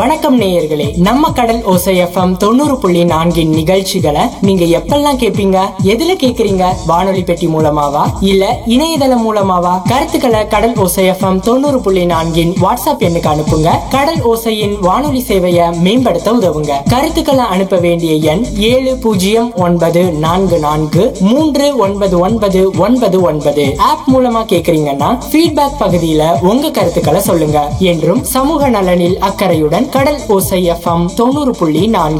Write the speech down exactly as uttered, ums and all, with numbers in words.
வணக்கம் நேயர்களே, நம்ம கடல் ஓசை எஃப்எம் தொண்ணூறு புள்ளி நான்கின் நிகழ்ச்சிகளை நீங்க எப்பெல்லாம் கேட்பீங்க? எதுல கேக்குறீங்க? வானொலி பெட்டி மூலமாவா இல்ல இணையதளம் மூலமாவா? கருத்துக்களை கடல் ஓசை எஃப்எம் தொண்ணூறு புள்ளி நான்கின் வாட்ஸ்அப் எண்ணுக்கு அனுப்புங்க. கடல் ஓசையின் வானொலி சேவையை மேம்படுத்த உதவுங்க. கருத்துக்களை அனுப்ப வேண்டிய எண் ஏழு பூஜ்ஜியம் ஒன்பது நான்கு நான்கு மூன்று ஒன்பது ஒன்பது ஒன்பது ஒன்பது. ஆப் மூலமா கேக்குறீங்கன்னா ஃபீட்பேக் பகுதியில உங்க கருத்துக்களை சொல்லுங்க. என்றும் சமூக நலனில் அக்கறையுடன் கடல் ஓசை எஃப்எம் தொண்ணூறு புள்ளி நான்கு.